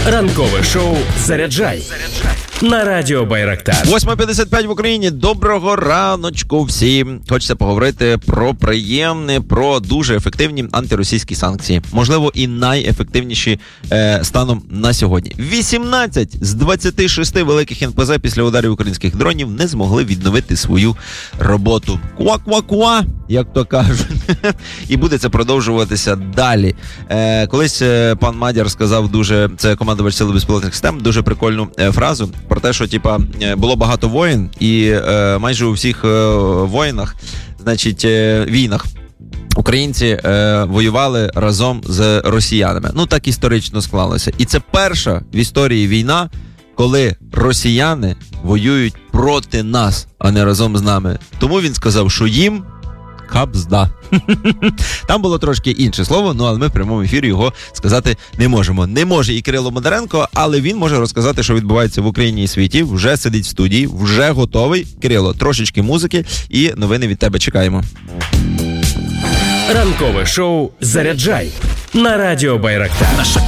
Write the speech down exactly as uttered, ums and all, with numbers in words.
Ранкове шоу «Заряджай» на радіо Байрактар. восьма п'ятдесят п'ять в Україні. Доброго раночку всім. Хочеться поговорити про приємне, про дуже ефективні антиросійські санкції. Можливо, і найефективніші е, станом на сьогодні. вісімнадцять з двадцяти шести великих ен пе зе після ударів українських дронів не змогли відновити свою роботу. Куа-куа-куа, як то кажуть. І буде це продовжуватися далі. Е, колись е, пан Мадяр сказав дуже, це командувач Сили безпілотних систем, дуже прикольну е, фразу про те, що типа було багато воїн, і е, майже у всіх е, воїнах, значить, е, війнах українці е, воювали разом з росіянами. Ну, так історично склалося. І це перша в історії війна, коли росіяни воюють проти нас, а не разом з нами. Тому він сказав, що їм кабзда. Там було трошки інше слово, ну але ми в прямому ефірі його сказати не можемо. Не може і Кирило Бондаренко, але він може розказати, що відбувається в Україні і світі. Вже сидить в студії, вже готовий. Кирило, трошечки музики і новини від тебе чекаємо. Ранкове шоу «Заряджай» на радіо Байрактар.